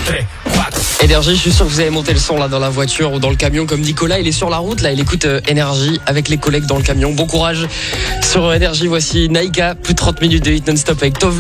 Énergie, je suis sûr que vous avez monté le son là dans la voiture ou dans le camion comme Nicolas. Il est sur la route là, il écoute Énergie avec les collègues dans le camion. Bon courage sur Énergie. Voici Naïka, plus de 30 minutes de hit non-stop avec Tove Lo.